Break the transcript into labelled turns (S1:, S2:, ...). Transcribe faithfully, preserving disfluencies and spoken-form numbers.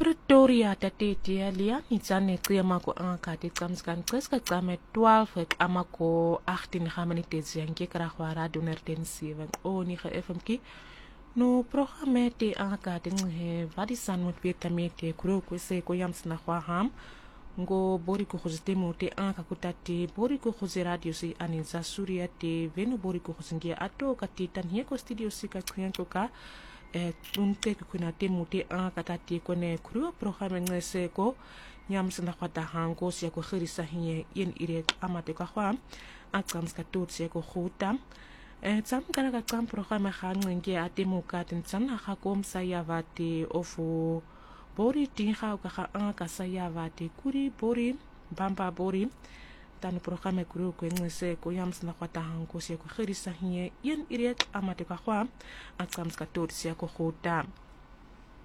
S1: Pretoria tatetia lia nitsane qiyama ko anga te tsamskan qiska tsame twaalf ek amako agtien gaminutes yanke kra khwara honderd sewe oni ge F M ki no programme te anga te nge vadisan mo petamete kuro ko se ko yamsna khwaham ngo bori ko khozte mo te anga kutati bori ko khoze radio si aninza surya te veno bori ko khozingia ato katita nie ko studio sika kliento ka e tunte ko kuna te mo te anga katati ko ne kuro programme nge se ko yamsna khwata hango sia ko khirisa hie yen ire amate ka khwa atsams ka tot sia ko khuta e tsam kana ka tsam programme ga ngenge ate mo ka tsana ga kom sa ya vate ofo bori tinga ka ga anga sa ya vate kuri bori bamba bori tan programme kuru ko ngese ko yamsna khwata hango sia ko khirisa hie yen ire amate ka khwa atsams ka tot sia ko khuta